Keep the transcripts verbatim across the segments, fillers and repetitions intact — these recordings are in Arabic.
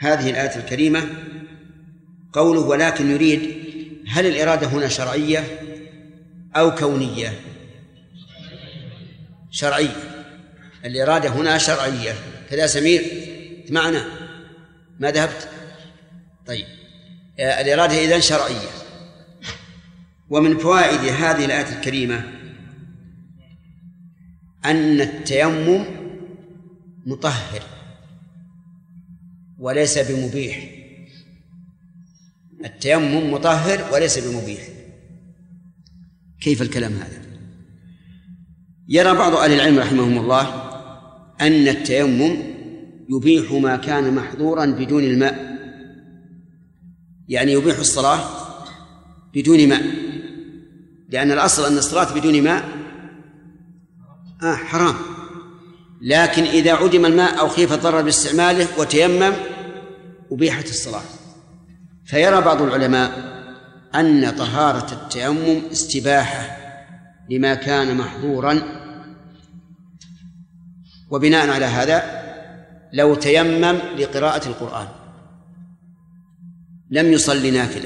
هذه الآية الكريمة قوله ولكن يريد، هل الإرادة هنا شرعية أو كونية؟ شرعية. الإرادة هنا شرعية كذا. سمير معنا ما ذهبت؟ طيب، الإرادة إذن شرعية. ومن فوائد هذه الآية الكريمة أن التيمم مطهر وليس بمبيح. التيمم مطهر وليس بمبيح. كيف الكلام هذا؟ يرى بعض أهل العلم رحمهم الله أن التيمم يبيح ما كان محظورا بدون الماء، يعني يبيح الصلاة بدون ماء، لأن الأصل أن الصلاة بدون ماء آه حرام، لكن إذا عدم الماء أو خيف الضرر باستعماله وتيمم أبيحت الصلاة. فيرى بعض العلماء أن طهارة التيمم استباحة لما كان محظورا، وبناء على هذا لو تيمم لقراءة القرآن لم يصلي نافلة،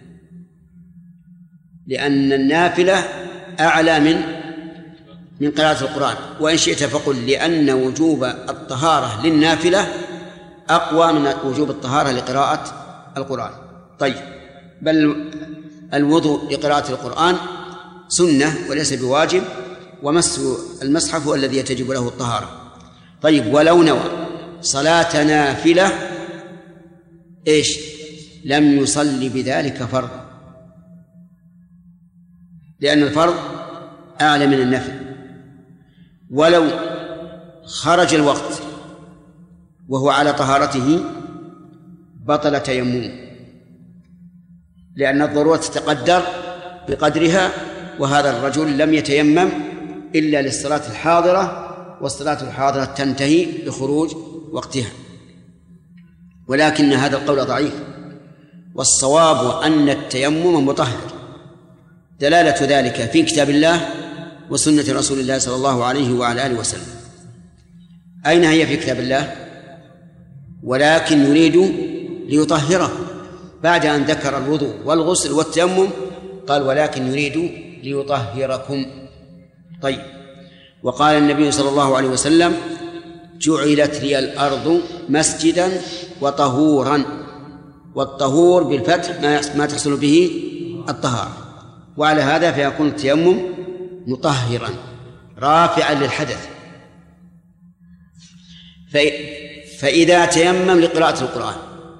لأن النافلة أعلى من من قراءة القرآن. وإن شئت فقل لأن وجوب الطهارة للنافلة أقوى من وجوب الطهارة لقراءة القرآن. طيب، بل الوضوء لقراءة القرآن سنة وليس بواجب، ومس المصحف هو الذي يجب له الطهارة. طيب، ولو نوى صلاة نافلة إيش؟ لم يصلي بذلك فرض، لأن الفرض أعلى من النفل. ولو خرج الوقت وهو على طهارته بطل تيممه، لأن الضرورة تتقدر بقدرها، وهذا الرجل لم يتيمم إلا للصلاة الحاضرة، والصلاة الحاضرة تنتهي بخروج وقتها. ولكن هذا القول ضعيف، والصواب أن التيمم مطهر، دلالة ذلك في كتاب الله وسنة رسول الله صلى الله عليه وعلى آله وسلم. أين هي في كتاب الله؟ ولكن يريد ليطهره، بعد أن ذكر الوضوء والغسل والتيمم قال ولكن يريد ليطهركم. طيب، وقال النبي صلى الله عليه وسلم جعلت لي الأرض مسجدا وطهورا، والطهور بالفتح ما تحصل به الطهارة، وعلى هذا فيكون التيمم مطهرا رافعا للحدث. فإذا تيمم لقراءة القرآن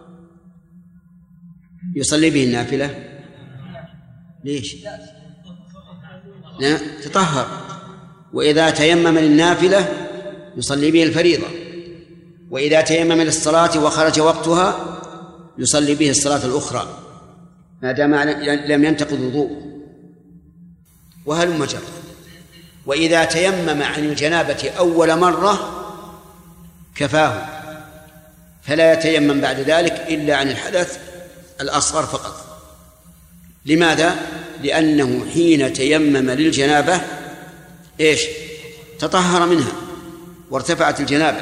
يصلي به النافلة ليش؟ لا تطهر. وإذا تيمم للنافلة يصلي به الفريضة. وإذا تيمم للصلاة وخرج وقتها يصلي به الصلاة الأخرى ما دام لم ينتقض وضوء. وهل مجر. وإذا تيمم عن الجنابة أول مرة كفاه، فلا يتيمم بعد ذلك إلا عن الحدث الأصغر فقط. لماذا؟ لأنه حين تيمم للجنابة إيش؟ تطهر منها وارتفعت الجنابة،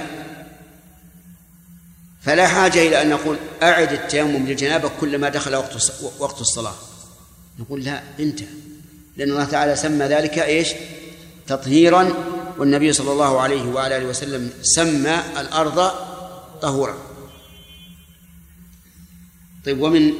فلا حاجة إلى أن نقول أعد التيمم للجنابة كلما دخل وقت الصلاة. نقول لا، انتهى، لأن الله تعالى سمى ذلك إيش؟ تطهيرا، والنبي صلى الله عليه وعلى آله وسلم سمى الأرض طهورا. طيب، ومن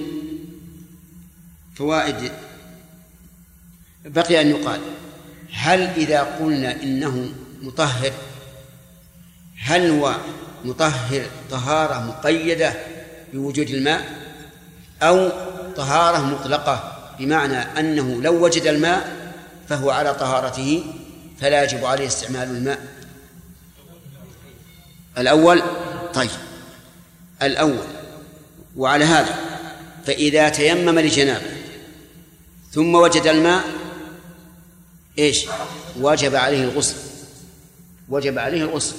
فوائد بقي أن يقال هل إذا قلنا إنه مطهر هل هو مطهر طهارة مقيدة بوجود الماء أو طهارة مطلقة، بمعنى أنه لو وجد الماء فهو على طهارته فلا يجب عليه استعمال الماء؟ الأول. طيب، الأول. وعلى هذا فإذا تيمم لجنابه ثم وجد الماء إيش؟ وجب عليه الغسل، وجب عليه الغسل.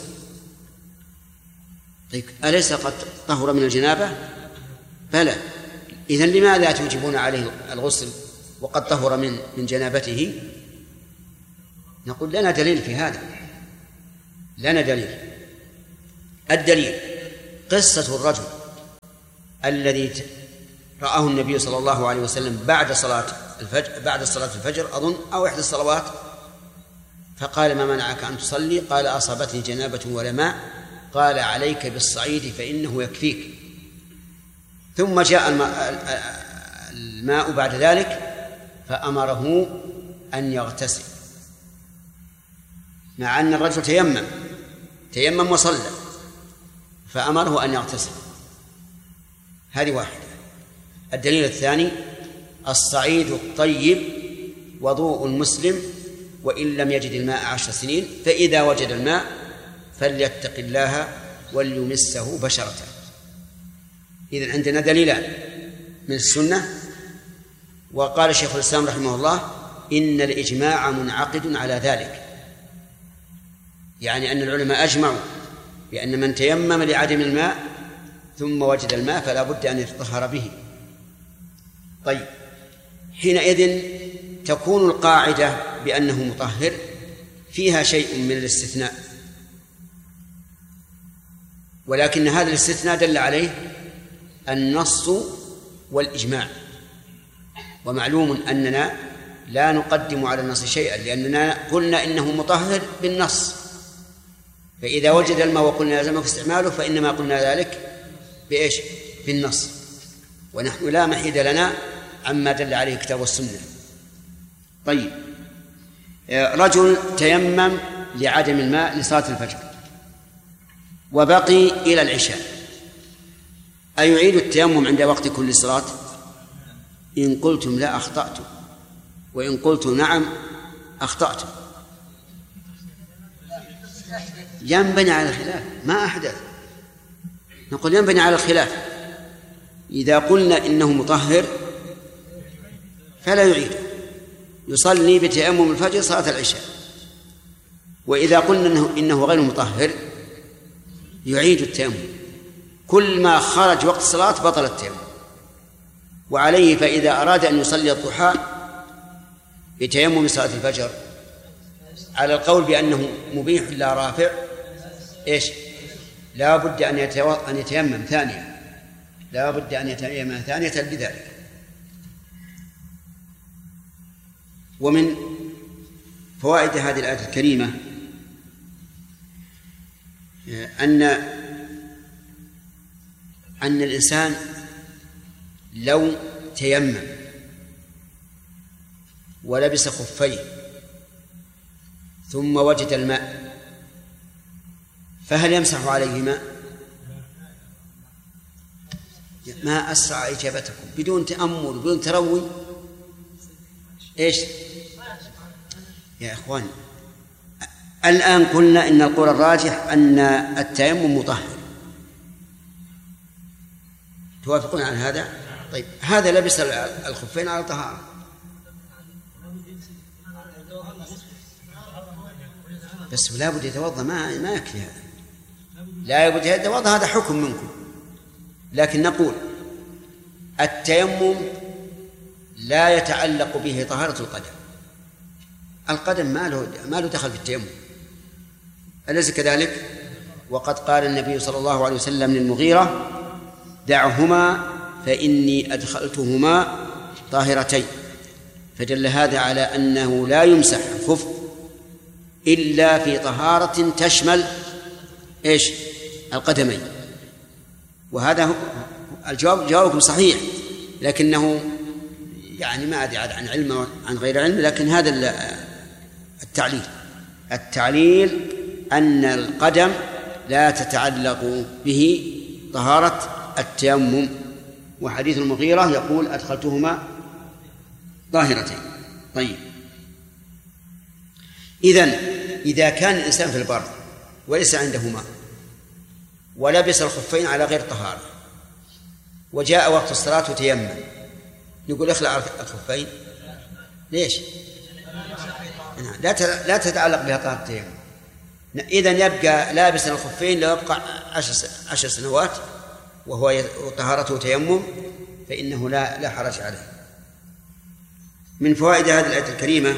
طيب، أليس قد طهر من الجنابة؟ بلى. إذن لماذا توجبون عليه الغسل وقد طهر من من جنابته؟ نقول لنا دليل في هذا، لنا دليل. الدليل قصة الرجل الذي رآه النبي صلى الله عليه وسلم بعد صلاة الفجر بعد صلاة الفجر أظن أو إحدى الصلوات، فقال: ما منعك أن تصلي؟ قال: أصابتني جنابة ولا ماء. قال: عليك بالصعيد فإنه يكفيك. ثم جاء الماء بعد ذلك فأمره أن يغتسل، مع أن الرجل تيمم تيمم وصلى، فأمره أن يغتسل. هذه واحدة. الدليل الثاني: الصعيد الطيب وضوء المسلم وإن لم يجد الماء عشر سنين، فإذا وجد الماء فليتق الله وليمسه بشرته. إذن عندنا دليلان من السنة. وقال شيخ الإسلام رحمه الله: إن الإجماع منعقد على ذلك، يعني أن العلماء أجمعوا بأن من تيمم لعدم الماء ثم وجد الماء فلا بد أن يتطهر به. طيب، حينئذ تكون القاعدة بأنه مطهر فيها شيء من الاستثناء، ولكن هذا الاستثناء دل عليه النص والإجماع. ومعلوم أننا لا نقدم على النص شيئا، لأننا قلنا إنه مطهر بالنص، فإذا وجد الماء وقلنا لازمك استعماله فإنما قلنا ذلك بإيش؟ بالنص، ونحن لا محيد لنا عما دل عليه الكتاب والسنة. طيب، رجل تيمم لعدم الماء لصلاة الفجر وبقي إلى العشاء، أيعيد التيمم عند وقت كل صلاة؟ إن قلتم لا أخطأتم، وإن قلتم نعم أخطأتم. ينبني على الخلاف، ما أحدث. نقول ينبني على الخلاف. إذا قلنا إنه مطهر فلا يعيد، يصلي بتيمم الفجر صلاة العشاء. وإذا قلنا إنه, إنه غير مطهر يعيد التيمم، كل ما خرج وقت الصلاة بطل التيمم. وعليه فإذا أراد أن يصلي الضحى بتيمم صلاة الفجر على القول بأنه مبيح لا رافع، إيش؟ لا بد أن أن يتيمم ثانية، لا بد أن يتيمم ثانية بذلك. ومن فوائد هذه الآية الكريمة أن أن الإنسان لو تيمم ولبس خفيه ثم وجد الماء فهل يمسح عليهما؟ ما أسرع إجابتكم بدون تأمل بدون تروي. إيش يا إخوان؟ الآن قلنا إن القول الراجح أن التيمم مطهر، توافقون على هذا؟ طيب، هذا لبس الخفين على طهارة، بس لا بد يتوضأ، ما ما يكفي هذا، لا بد يتوضأ، هذا حكم منكم. لكن نقول التيمم لا يتعلق به طهارة القدم، القدم ما له ما له دخل في التيمم، أليس كذلك؟ وقد قال النبي صلى الله عليه وسلم للمغيرة: دعهما فإني أدخلتهما طاهرتين. فدل هذا على أنه لا يمسح الخف إلا في طهارة تشمل إيش؟ القدمين. وهذا الجواب جوابكم صحيح، لكنه يعني ما أدري عن علم عن غير علم، لكن هذا التعليل التعليل أن القدم لا تتعلق به طهارة التيمم. وحديث المغيرة يقول: أدخلتهما طاهرتين. طيب، إذن إذا كان الإنسان في البر وليس عنده ماء ولبس الخفين على غير طهارة وجاء وقت الصلاة وتيمم، نقول اخلع الخفين؟ ليش؟ لا لا تتعلق بها طهارة التيمم. إذن يبقى لابس الخفين لو يبقى عشر عشر سنوات وهو طهارته تيمم فإنه لا لا حرج عليه. من فوائد هذه الآية الكريمة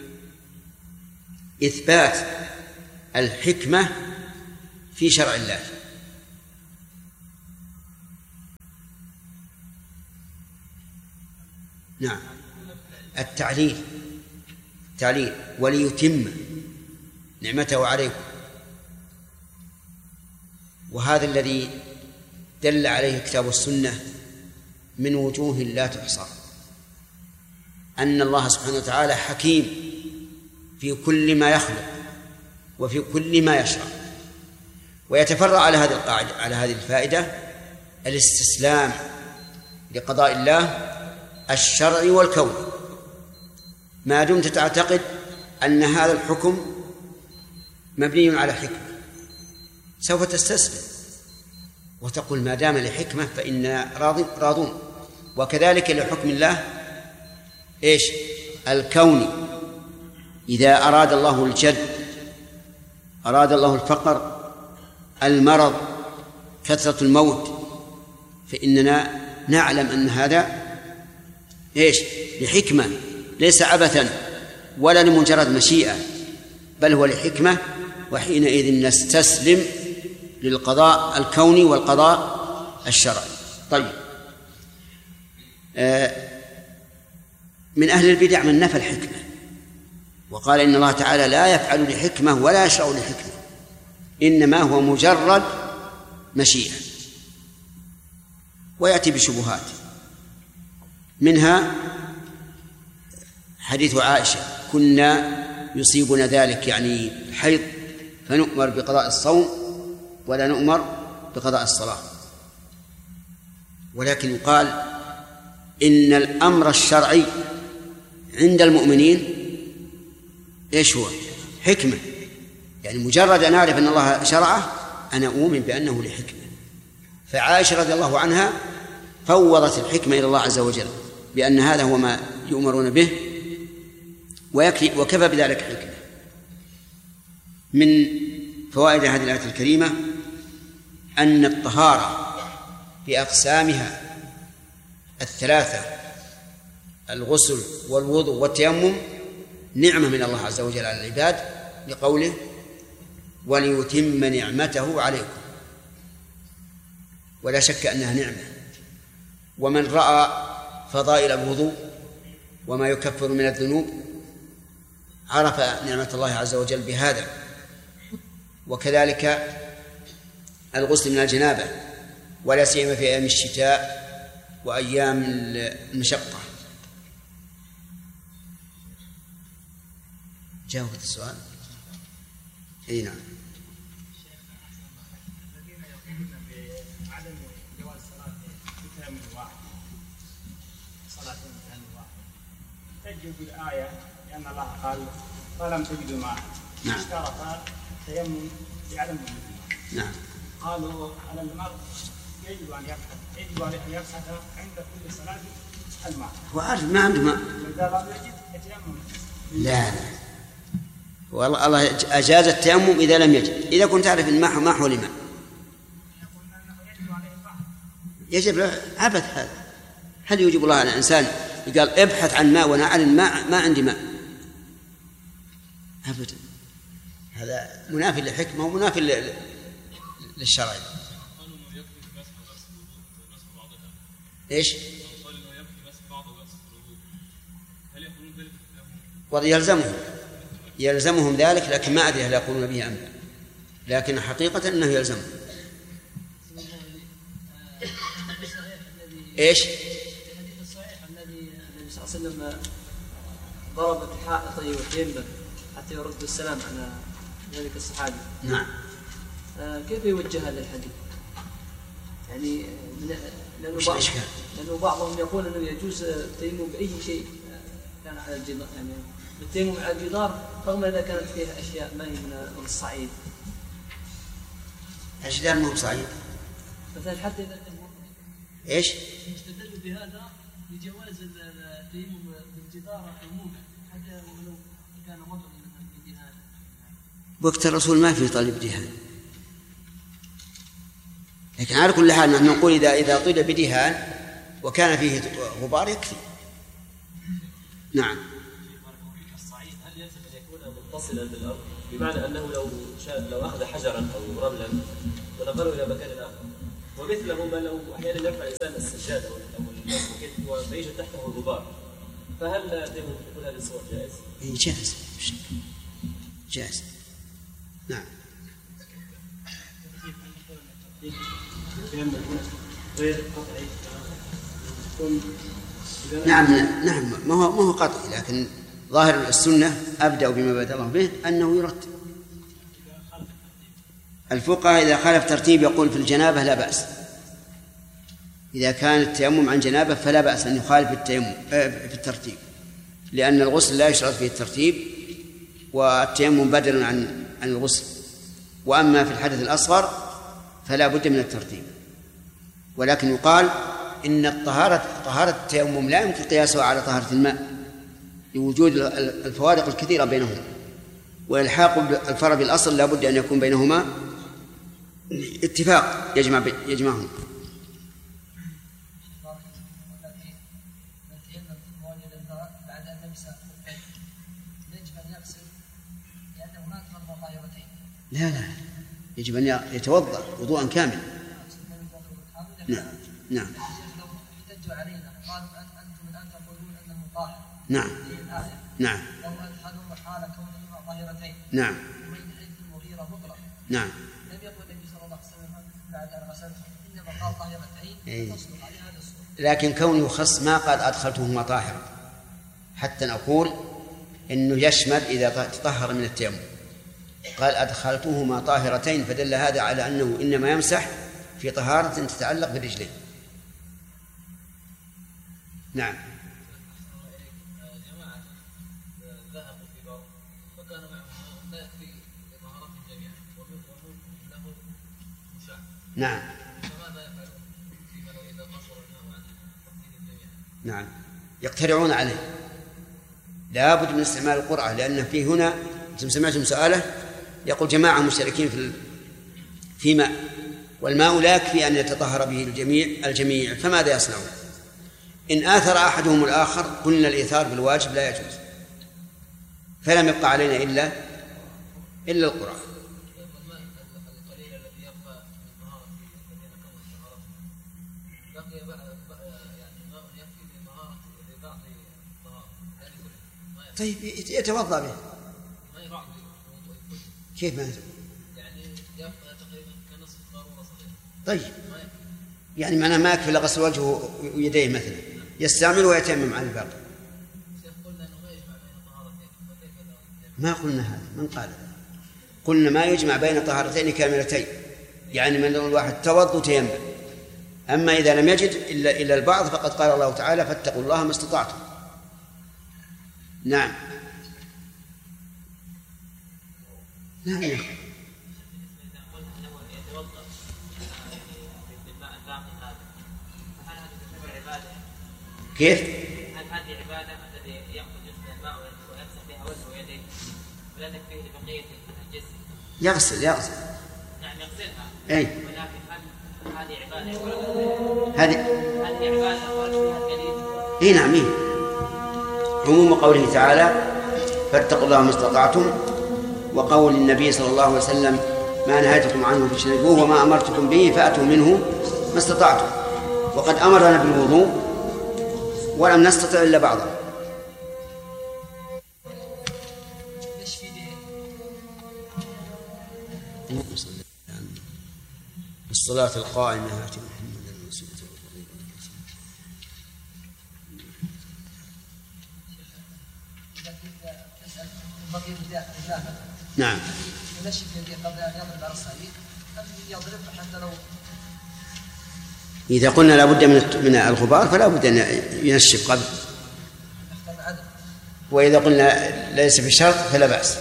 إثبات الحكمة في شرع الله. نعم، التعليل تعليل وليتم نعمته عليكم، وهذا الذي دل عليه كتاب السنة من وجوه لا تحصى، أن الله سبحانه وتعالى حكيم في كل ما يخلق وفي كل ما يشرع. ويتفرع على هذه القاعدة على هذه الفائدة الاستسلام لقضاء الله الشرعي والكوني، ما دمت تعتقد أن هذا الحكم مبني على حكمة سوف تستسلم وتقول ما دام لحكمة فإنا راضون. وكذلك لحكم الله إيش الكوني، إذا أراد الله الجد، أراد الله الفقر، المرض، كثرة الموت، فإننا نعلم أن هذا إيش لحكمة، ليس عبثا ولا لمجرد مشيئة، بل هو لحكمة، وحينئذ نستسلم للقضاء الكوني والقضاء الشرعي. طيب، آه من أهل البدع من نفى الحكمة وقال إن الله تعالى لا يفعل لحكمة ولا يشرع لحكمة، إنما هو مجرد مشيئة، ويأتي بشبهات، منها حديث عائشة كنا يصيبنا ذلك يعني حيض فنؤمر بقضاء الصوم ولا نؤمر بقضاء الصلاة. ولكن يقال إن الأمر الشرعي عند المؤمنين إيش هو؟ حكمة، يعني مجرد أن أعرف أن الله شرعه أنا أؤمن بأنه لحكمة. فعائشة رضي الله عنها فوضت الحكمة إلى الله عز وجل بأن هذا هو ما يؤمرون به ويكفي وكفى بذلك حكمة. من فوائد هذه الآية الكريمة أن الطهارة بأقسامها الثلاثة الغسل والوضوء والتيمم نعمة من الله عز وجل على العباد، لقوله وليتم نعمته عليكم، ولا شك أنها نعمة. ومن رأى فضائل الوضوء وما يكفر من الذنوب عرف نعمة الله عز وجل بهذا. وكذلك الغسل من الجنابة، ولا سيما في أيام الشتاء وأيام المشقة. جاوبت السؤال؟ اي نعم. الذين يقولون بعدم جواز صلاة بتيمم واحد، صلاة بتيمم واحد، تجب الآية لأن الله قال فلم تجدوا ماء، نعم، اشترط التيمم بعدم وجود الماء. نعم. قالوا على المرء يجب أن يبحث يجب أن يبحث عند كل صلاة الماء. هو عارف ما عنده ماء، وإذا لم يجد يتيمم. لا لا، والله الله أجاز التيمم إذا لم يجد. إذا كنت تعرف الماء ما حول ماء يجب له عبث. هذا هل يجب الله على الإنسان قال ابحث عن ماء وأنا أعلم ما ما عندي ماء؟ أبدا، هذا منافي للحكمة ومنافي للشرع. إيش؟ ويلزمهم يلزمهم ذلك، لكن ما أدري هل يقولون به أم لا، لكن حقيقة أنه يلزمهم. إيش؟ الحديث الصحيح الذي النبي صلى الله عليه وسلم ضرب في حائط يتيمم حتى يرد السلام على ذلك الصحابي. نعم. كيف يوجه هذا الحديث؟ يعني لأنه, بعض لأنه بعضهم يقول أنه يجوز التيمم بأي شيء كان على الجدار، يعني التيمم على الجدار رغم إذا كانت فيها أشياء ما هي من الصعيد. الجدار مو صعيد مثلا حتى إذا إيش؟ يستدل بهذا لجواز التيمم بالجدار عموما حتى ولو كان وضع من الدهان. وقت الرسول ما في طالب دهان، لكن على كل حال نحن نقول إذا إذا طيب بدهان وكان فيه غبار يكفي. نعم. الصعيد هل يلزم أن يكون متصلا بالأرض؟ بمعنى أنه لو شاء لو أخذ حجرا أو رملا ونقله إلى مكان آخر، ومثله ما لو أحيانا يرفع الإنسان السجاد أو الموكيت ويوجد تحته الغبار، فهل التيمم في هذه الصور جائز؟ إيه جائز جائز نعم. نعم نعم ما هو ما هو قطعي، لكن ظاهر السنة أبدأ بما بدأ الله به أنه يرتب. الفقهاء إذا خالف ترتيب يقول في الجنابة لا بأس، إذا كان التيمم عن جنابة فلا بأس أن يخالف التيمم في الترتيب، لأن الغسل لا يشرط فيه الترتيب والتيمم بدل عن عن الغسل. وأما في الحدث الأصغر فلا بد من الترتيب، ولكن يقال إن الطهارة طهارة التيمم لا يمكن قياسها على طهارة الماء لوجود الفوارق الكثيرة بينهما، والإلحاق الفرع بالأصل لا بد أن يكون بينهما اتفاق يجمع يجمعهم. لا لا يجب أن يتوضأ وضوءا كاملا. نعم نعم احتجوا علينا قالوا أنتم الآن تقولون أنه طاهر. نعم نعم وهم أدخلوا حال كونهما طاهرتين. نعم ومن حديث المغيرة مطلق. نعم لم يقل النبي صلى الله عليه وسلم بعد أن غسلته إنما قال طاهرتين تصدق على هذا الصورة. لكن كونه يخص ما قال أدخلتهما طاهرا، حتى نقول إنه يشمل إذا تطهر من التيمم، قال أدخلتهما طاهرتين، فدل هذا على أنه إنما يمسح في طهارة تتعلق بالرجلين. نعم. جماعة ذهبوا في بر فكان معهم لا يكفي طهارتهم جميعا ومنهم له مشاع. نعم. فماذا يفعلون فيما لو إذا قصر الماء عن تطهيرهم جميعا؟ نعم يقترعون عليه، لا بد من استعمال القرعة، لأن في هنا سمعتم سؤاله يقول جماعة مشتركين في في ماء والماء لا يكفي أن يتطهر به الجميع الجميع فماذا يصنعون؟ إن آثر أحدهم الآخر قلنا الإيثار بالواجب لا يجوز، فلم يبقى علينا إلا إلا القرعة. القليل الذي يبقى من طهارة الذين كانوا طهارة بقي بعد يعني ماء يكفي لطهارة لبعض الطهارة. طيب يتوضأ به. كيف ما يعني يبقى تقريبا كنصف قارورة صغيرة. طيب يعني معناه ما يكفي لغسل وجهه ويديه مثلا، يستعمل ويتيمم على الباقي. قلنا انه ما يجمع بين طهارتين، ما قلنا هذا، من قال؟ قلنا ما يجمع بين طهارتين كاملتين، يعني من الواحد توضأ وتيمم. أما إذا لم يجد إلا إلا البعض فقد قال الله تعالى فاتقوا الله ما استطعتم. نعم نعم يا أخي. كيف؟ هل هذه عبادة الذي يأخذ جزء الماء ويمسح بها وجهه ويديه ولا تكفيه لبقية الجسم؟ يغسل يغسل نعم يغسلها. أي. ولكن هل هذه عبادة هذه هذه عبادة ورد فيها الدليل؟ إيه نعم إيه. عموم قوله تعالى فاتقوا الله ما استطعتم، وقول النبي صلى الله عليه وسلم ما نهيتكم عنه فاجتنبوه وما أمرتكم به فأتوا منه ما استطعتم، وقد أمرنا بالوضوء ولم نستطع إلا بعضه. الصلاة القائمة هاتي محمد المسجد. نعم. ينشف يديه قبل أن يضرب على الصعيد أم يضرب حتى لو إذا قلنا لا بد من من الغبار فلا بد أن ينشف قبل، وإذا قلنا ليس في شرط فلا بأس.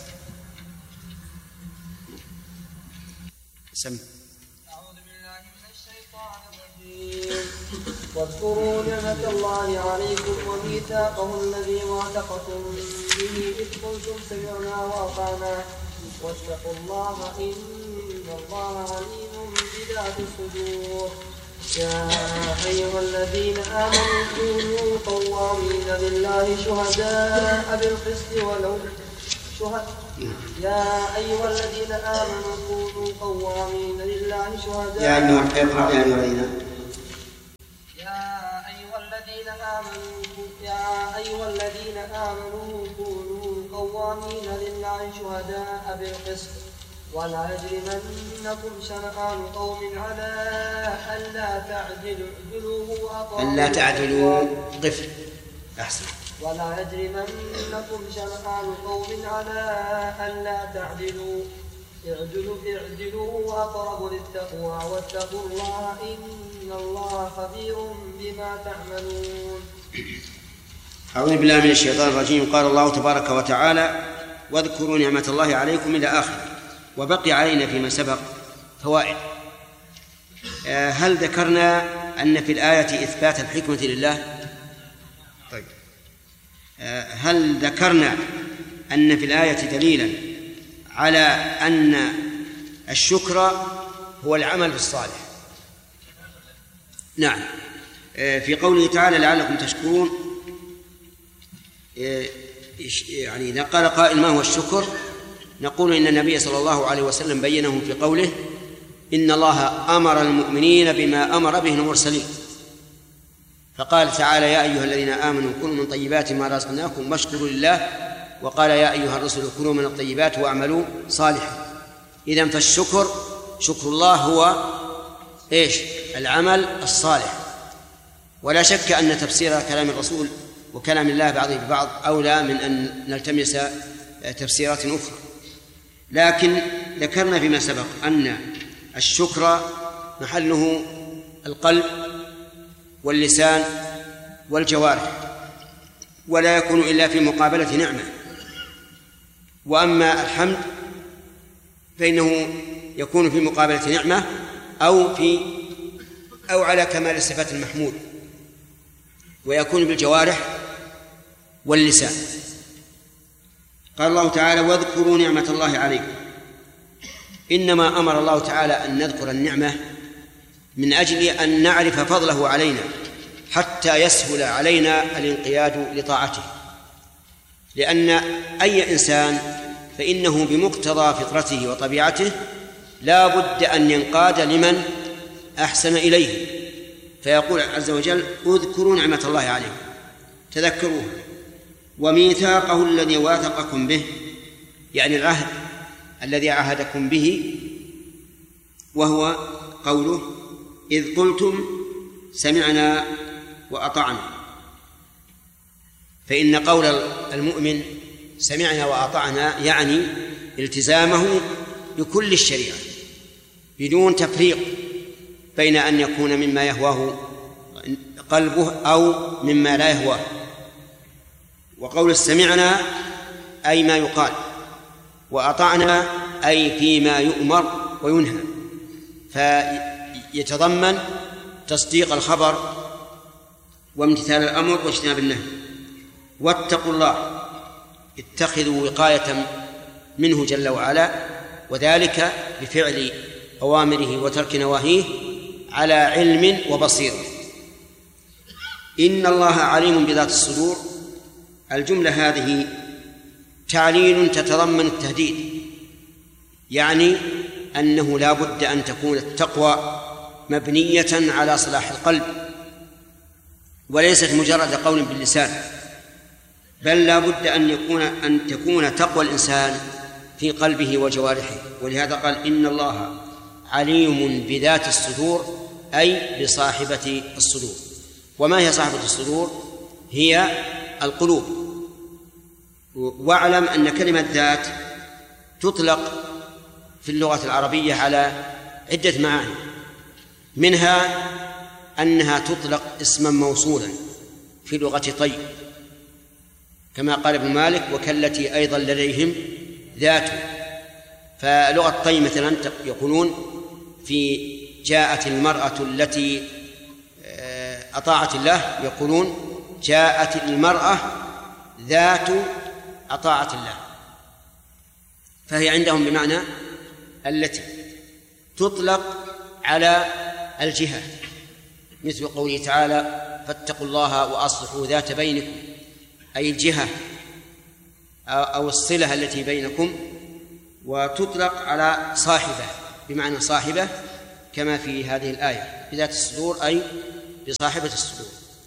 سم. أعوذ بالله من الشيطان الرجيم. واذكروا نعمة الله عليكم وميثاقه الذي واثقتم به إذ قلتم سمعنا وأطعنا واتقوا الله إن الله عليم بذات الصدور. يا أيها الذين آمنوا كونوا قوامين لله شهداء بالقسط ولو شهداء يا أيها الذين آمنوا كونوا قوامين لله شهداء يا أيها الذين يا أيها الذين آمنوا يا أيها الذين آمنوا كونوا قوامين لله شهداء بالقسط ولا يجرمنكم شنآن قوم على ألا تعدلوا اعدلوا هو أقرب ألا تعدلوا قف أحسن ولا يجرمنكم شنآن قوم على ألا تعدلوا اعدلوا اعدلوا هو أقرب للتقوى واتقوا الله إن الله خبير بما تعملون. أعوذ بالله من الشيطان الرجيم. قال الله تبارك وتعالى واذكروا نعمة الله عليكم إلى آخره. وبقي علينا فيما سبق فوائد. هل ذكرنا أن في الآية إثبات الحكمة لله؟ طيب. هل ذكرنا أن في الآية دليلا على أن الشكر هو العمل بالصالح؟ نعم. في قوله تعالى لعلكم تشكرون، يعني إذا قال قائل ما هو الشكر نقول إن النبي صلى الله عليه وسلم بينه في قوله إن الله أمر المؤمنين بما أمر به المرسلين، فقال تعالى يا أيها الذين آمنوا كلوا من طيبات ما رزقناكم واشكروا لله، وقال يا أيها الرسل كلوا من الطيبات واعملوا صالحا. إذن فالشكر شكر الله هو إيش؟ العمل الصالح. ولا شك أن تفسير كلام الرسول وكلام الله بعضه ببعض أولى من أن نلتمس تفسيرات أخرى، لكن ذكرنا فيما سبق أن الشكر محله القلب واللسان والجوارح، ولا يكون إلا في مقابلة نعمة. وأما الحمد فإنه يكون في مقابلة نعمة أو في أو على كمال الصفات المحمود، ويكون بالجوارح واللسان. قال الله تعالى واذكروا نعمة الله عليكم. إنما أمر الله تعالى أن نذكر النعمة من أجل أن نعرف فضله علينا حتى يسهل علينا الانقياد لطاعته، لأن أي إنسان فإنه بمقتضى فطرته وطبيعته لا بد أن ينقاد لمن أحسن إليه، فيقول عز وجل اذكروا نعمة الله عليكم، تذكروها، وميثاقه الذي واثقكم به، يعني العهد الذي عاهدكم به، وهو قوله إذ قلتم سمعنا وأطعنا. فإن قول المؤمن سمعنا وأطعنا يعني التزامه بكل الشريعة بدون تفريق بين أن يكون مما يهواه قلبه أو مما لا يهواه. وقول سمعنا أي ما يقال، وأطعنا أي فيما يؤمر وينهى، فيتضمن تصديق الخبر وامتثال الأمر واجتناب النهي. واتقوا الله، اتخذوا وقاية منه جل وعلا، وذلك بفعل أوامره وترك نواهيه على علم وبصيرة. إن الله عليم بذات الصدور، الجملة هذه تعليل تتضمن التهديد، يعني أنه لا بد أن تكون التقوى مبنية على صلاح القلب، وليست مجرد قول باللسان، بل لا بد أن يكون أن تكون تقوى الإنسان في قلبه وجوارحه. ولهذا قال إن الله عليم بذات الصدور، أي بصاحبة الصدور. وما هي صاحبة الصدور؟ هي القلوب. واعلم أن كلمة ذات تطلق في اللغة العربية على عدة معاني، منها أنها تطلق اسما موصولا في لغة طي، كما قال ابن مالك وكالتي أيضا لديهم ذات. فلغة طي مثلا يقولون في جاءت المرأة التي أطاعت الله، يقولون جاءت المرأة ذات أطاعت الله، فهي عندهم بمعنى التي تطلق على الجهة، مثل قوله تعالى فاتقوا الله وأصلحوا ذات بينكم، أي الجهة أو الصلة التي بينكم. وتطلق على صاحبة بمعنى صاحبة، كما في هذه الآية بذات الصدور أي بصاحبة الصدور.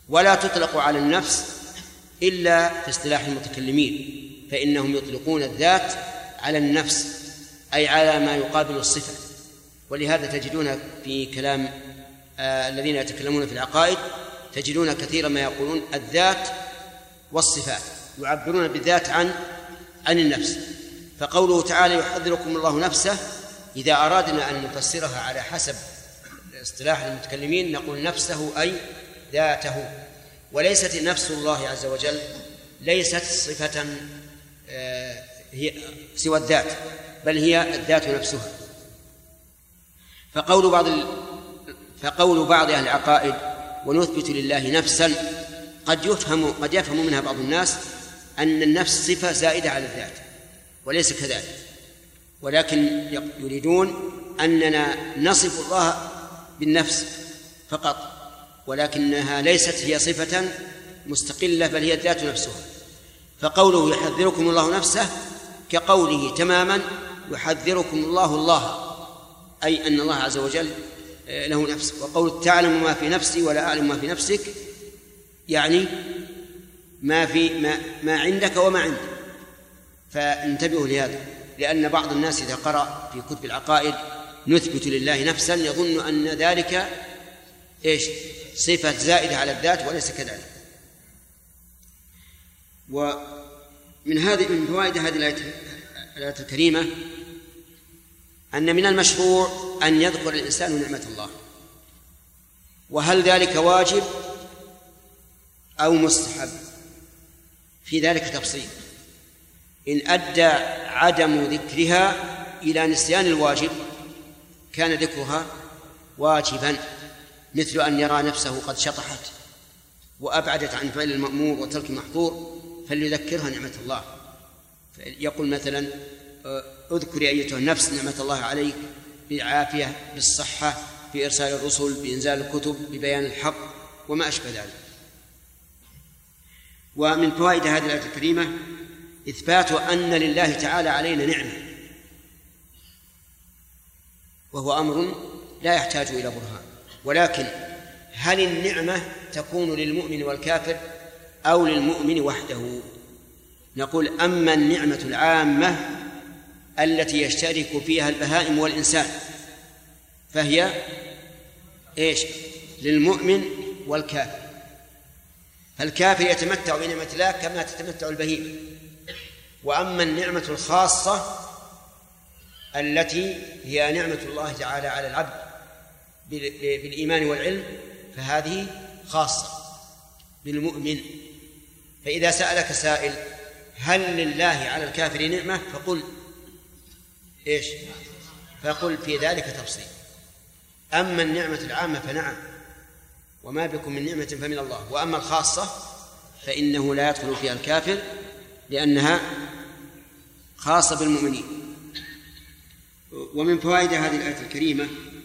ولا تطلق على النفس إلا في اصطلاح المتكلمين، فإنهم يطلقون الذات على النفس أي على ما يقابل الصفة. ولهذا تجدون في كلام آه الذين يتكلمون في العقائد تجدون كثيرا ما يقولون الذات والصفات، يعبرون بالذات عن عن النفس. فقوله تعالى يحذركم الله نفسه، إذا أرادنا أن نفسرها على حسب اصطلاح المتكلمين نقول نفسه أي ذاته، وليست نفس الله عز وجل ليست صفة آه هي سوى الذات، بل هي الذات نفسها. فقول بعض ال... فقول بعض أهل العقائد ونثبت لله نفسا قد يفهم قد يفهم منها بعض الناس أن النفس صفة زائدة على الذات، وليس كذلك، ولكن يريدون أننا نصف الله بالنفس فقط، ولكنها ليست هي صفة مستقلة بل هي الذات نفسها. فقوله يحذركم الله نفسه كقوله تماما يحذركم الله الله، أي أن الله عز وجل له نفس. وقول تعلم ما في نفسي ولا أعلم ما في نفسك يعني ما في ما, ما عندك وما عندي. فانتبهوا لهذا، لأن بعض الناس إذا قرأ في كتب العقائد نثبت لله نفسا يظن أن ذلك إيش صفة زائدة على الذات، وليس كذلك. ومن هذه من فوائد هذه الآية الكريمة أن من المشروع أن يذكر الإنسان نعمة الله، وهل ذلك واجب أو مستحب؟ في ذلك تفصيل. إن أدى عدم ذكرها إلى نسيان الواجب كان ذكرها واجبا، مثل أن يرى نفسه قد شطحت وأبعدت عن فعل المأمور وترك المحظور فليذكرها نعمة الله. يقول مثلا اذكري أيتها النفس نعمة الله عليك بالعافية بالصحة بإرسال الرسل بإنزال الكتب ببيان الحق وما أشبه ذلك. ومن فوائد هذه الآية الكريمة إثبات أن لله تعالى علينا نعمة، وهو أمر لا يحتاج إلى برهان. ولكن هل النعمة تكون للمؤمن والكافر أو للمؤمن وحده؟ نقول أما النعمة العامة التي يشترك فيها البهائم والإنسان فهي إيش؟ للمؤمن والكافر. فالكافر يتمتع بنعمة الله كما تتمتع البهيمة. وأما النعمة الخاصة التي هي نعمة الله تعالى على العبد بالإيمان والعلم فهذه خاصة بالمؤمن. فإذا سألك سائل هل لله على الكافر نعمة فقل إيش؟ فقل في ذلك تفصيل. أما النعمة العامة فنعم، وما بكم من نعمة فمن الله. وأما الخاصة فإنه لا يدخل فيها الكافر لأنها خاصة بالمؤمنين. ومن فوائد هذه الآية الكريمة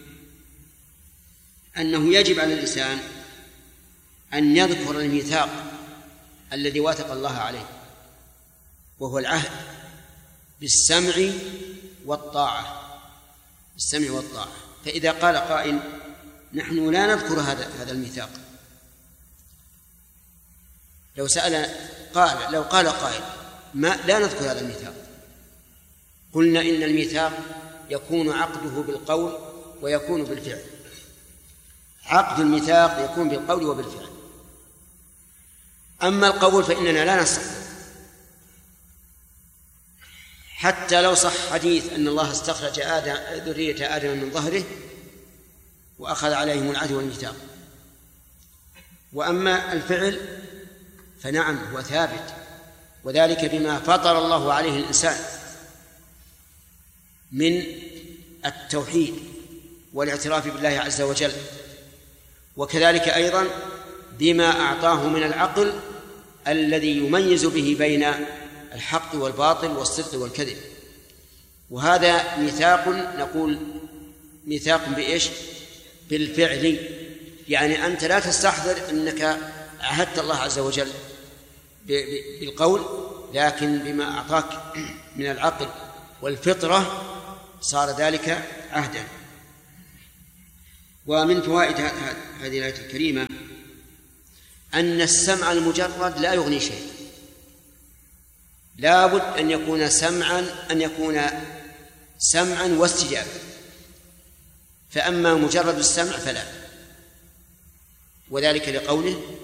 أنه يجب على الإنسان أن يذكر الميثاق الذي واثق الله عليه، وهو العهد بالسمع والطاعة، بالسمع والطاعة. فإذا قال قائل نحن لا نذكر هذا هذا الميثاق، لو سأل قال لو قال قائل ما لا نذكر هذا الميثاق، قلنا إن الميثاق يكون عقده بالقول ويكون بالفعل. عقد الميثاق يكون بالقول وبالفعل. أما القول فإننا لا نستحضر، حتى لو صح حديث أن الله استخرج آدم ذرية آدم من ظهره وأخذ عليهم العهد والميثاق. وأما الفعل فنعم هو ثابت، وذلك بما فطر الله عليه الإنسان من التوحيد والاعتراف بالله عز وجل، وكذلك أيضا بما أعطاه من العقل الذي يميز به بين الحق والباطل والصدق والكذب. وهذا ميثاق نقول ميثاق بإيش؟ بالفعل، يعني أنت لا تستحضر أنك عهدت الله عز وجل بالقول، لكن بما أعطاك من العقل والفطرة صار ذلك عهدا. ومن فوائد هذه الآية الكريمة أن السمع المجرد لا يغني شيء، لا بد أن يكون سمعا أن يكون سمعا واستجابة، فأما مجرد السمع فلا، وذلك لقوله